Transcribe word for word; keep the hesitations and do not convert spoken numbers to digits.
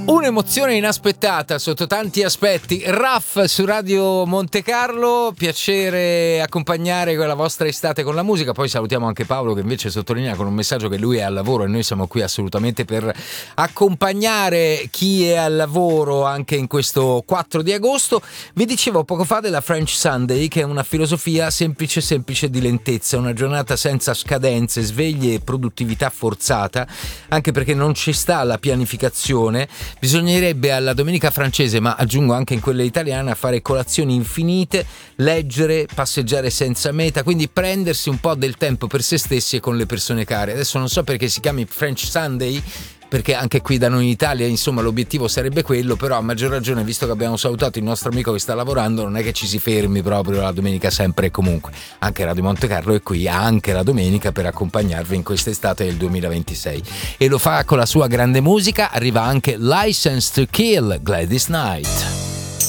Un'emozione inaspettata sotto tanti aspetti. Raff su Radio Monte Carlo, piacere accompagnare la vostra estate con la musica. Poi salutiamo anche Paolo che invece sottolinea con un messaggio che lui è al lavoro e noi siamo qui assolutamente per accompagnare chi è al lavoro anche in questo quattro di agosto. Vi dicevo poco fa della French Sunday, che è una filosofia semplice semplice di lentezza, una giornata senza scadenze, sveglie e produttività forzata, anche perché non ci sta la pianificazione. Bisognerebbe alla domenica francese, ma aggiungo anche in quella italiana, fare colazioni infinite, leggere, passeggiare senza meta, quindi prendersi un po' del tempo per se stessi e con le persone care. Adesso non so perché si chiami French Sunday, perché anche qui da noi in Italia insomma l'obiettivo sarebbe quello, però a maggior ragione, visto che abbiamo salutato il nostro amico che sta lavorando, non è che ci si fermi proprio la domenica sempre e comunque. Anche Radio Monte Carlo è qui anche la domenica per accompagnarvi in quest'estate del duemilaventisei e lo fa con la sua grande musica. Arriva anche License to Kill, Gladys Knight.